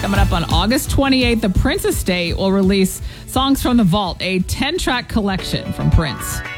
Coming up on August 28th, the Prince Estate will release Songs from the Vault, a 10-track collection from Prince.